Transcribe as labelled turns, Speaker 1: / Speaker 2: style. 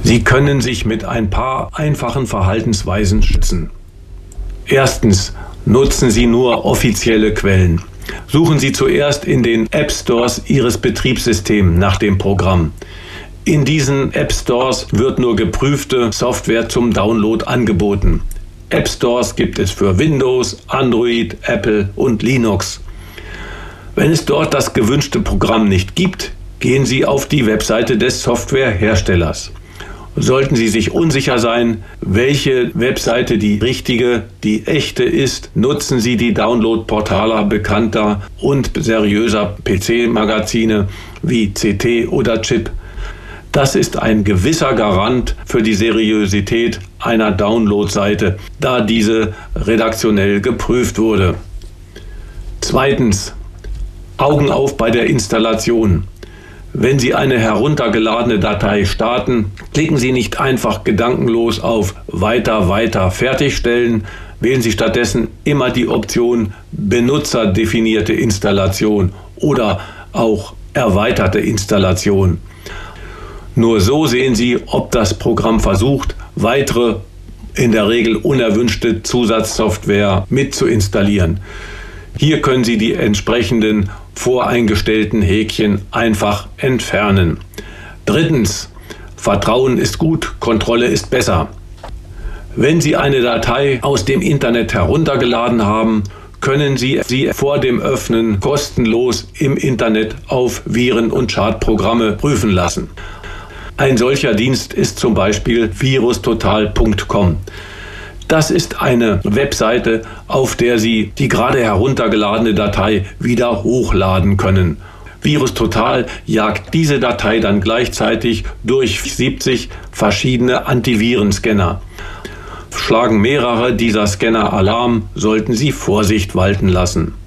Speaker 1: Sie können sich mit ein paar einfachen Verhaltensweisen schützen. Erstens, nutzen Sie nur offizielle Quellen. Suchen Sie zuerst in den App Stores Ihres Betriebssystems nach dem Programm. In diesen App Stores wird nur geprüfte Software zum Download angeboten. App Stores gibt es für Windows, Android, Apple und Linux. Wenn es dort das gewünschte Programm nicht gibt, gehen Sie auf die Webseite des Softwareherstellers. Sollten Sie sich unsicher sein, welche Webseite die richtige, die echte ist, nutzen Sie die Download-Portale bekannter und seriöser PC-Magazine wie CT oder Chip. Das ist ein gewisser Garant für die Seriosität einer Download-Seite, da diese redaktionell geprüft wurde. Zweitens, Augen auf bei der Installation. Wenn Sie eine heruntergeladene Datei starten, klicken Sie nicht einfach gedankenlos auf Weiter, Weiter, Fertigstellen. Wählen Sie stattdessen immer die Option Benutzerdefinierte Installation oder auch erweiterte Installation. Nur so sehen Sie, ob das Programm versucht, weitere, in der Regel unerwünschte Zusatzsoftware mitzuinstallieren. Hier können Sie die entsprechenden voreingestellten Häkchen einfach entfernen. Drittens, Vertrauen ist gut, Kontrolle ist besser. Wenn Sie eine Datei aus dem Internet heruntergeladen haben, können Sie sie vor dem Öffnen kostenlos im Internet auf Viren- und Schadprogramme prüfen lassen. Ein solcher Dienst ist zum Beispiel virustotal.com. Das ist eine Webseite, auf der Sie die gerade heruntergeladene Datei wieder hochladen können. VirusTotal jagt diese Datei dann gleichzeitig durch 70 verschiedene Antivirenscanner. Schlagen mehrere dieser Scanner Alarm, sollten Sie Vorsicht walten lassen.